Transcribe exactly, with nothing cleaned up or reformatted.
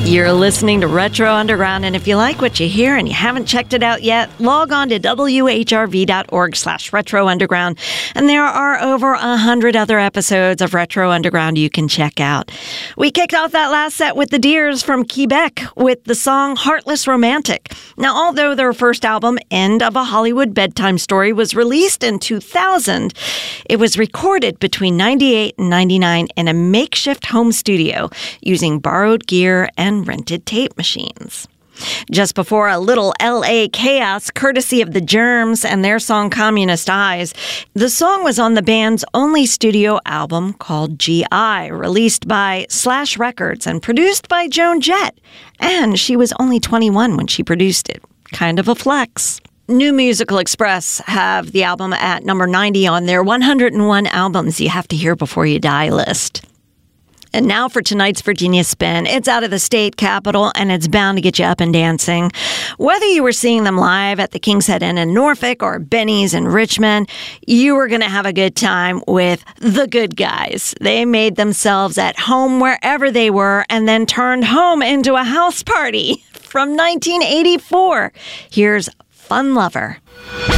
You're listening to Retro Underground, and if you like what you hear and you haven't checked it out yet, log on to W H R V dot org slash Retro Underground, and there are over a hundred other episodes of Retro Underground you can check out. We kicked off that last set with the Deers from Quebec with the song Heartless Romantic. Now, although their first album, End of a Hollywood Bedtime Story, was released in two thousand, it was recorded between ninety-eight and ninety-nine in a makeshift home studio using borrowed gear and rented tape machines. Just before a little L A chaos, courtesy of the Germs and their song Communist Eyes, the song was on the band's only studio album called G I, released by Slash Records and produced by Joan Jett. And she was only twenty-one when she produced it. Kind of a flex. New Musical Express have the album at number ninety on their one hundred one albums you have to hear before you die list. And now for tonight's Virginia Spin. It's out of the state capitol, and it's bound to get you up and dancing. Whether you were seeing them live at the King's Head Inn in Norfolk or Benny's in Richmond, you were going to have a good time with the good guys. They made themselves at home wherever they were and then turned home into a house party from nineteen eighty-four. Here's Fun Lover.